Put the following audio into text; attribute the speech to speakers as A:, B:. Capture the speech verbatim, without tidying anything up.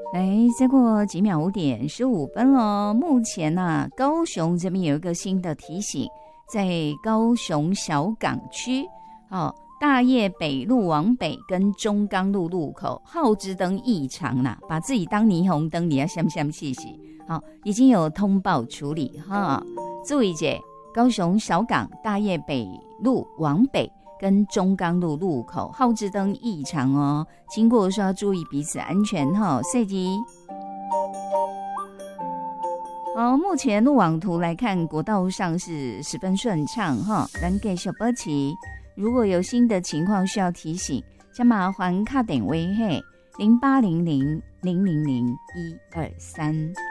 A: 来，再过几秒，五点十五分了。目前呢、啊，高雄这边有一个新的提醒，在高雄小港区，哦，大业北路往北跟中钢路路口号志灯异常啦，把自己当霓虹灯，你要相不相信？好，已经有通报处理哈。注意姐，高雄小港大业北路往北跟中钢路路口号志灯异常哦，经过的时候要注意彼此安全哈。设计好，目前路网图来看，国道上是十分顺畅哈。咱给小波奇，如果有新的情况需要提醒，请麻烦卡点微嘿零八零零零零零一二三。